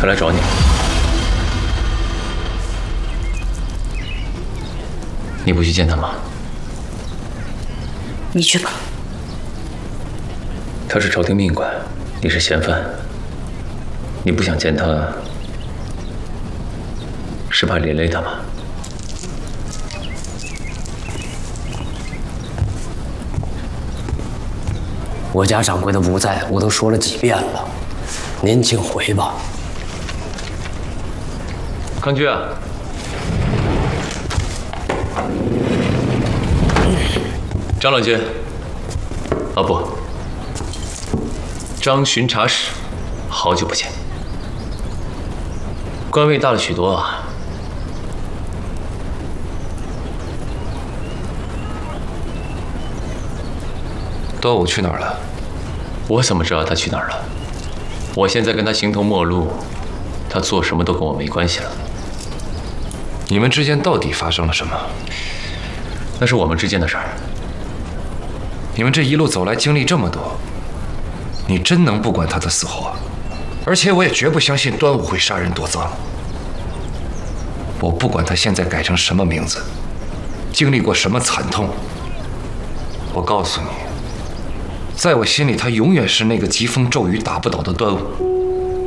他来找你，你不去见他吗？ 你去吧。 他是朝廷命官，你是嫌犯，你不想见他，是怕连累他吗？ 我家掌柜的不在，我都说了几遍了，您请回吧。 康居啊，张老君，啊不，张巡察使，好久不见，官位大了许多啊。 端午去哪儿了？ 我怎么知道他去哪儿了？我现在跟他形同陌路，他做什么都跟我没关系了。 你们之间到底发生了什么？ 那是我们之间的事儿。 你们这一路走来经历这么多，你真能不管他的死活？而且我也绝不相信端午会杀人夺赃。我不管他现在改成什么名字，经历过什么惨痛，我告诉你，在我心里他永远是那个疾风骤雨打不倒的端午。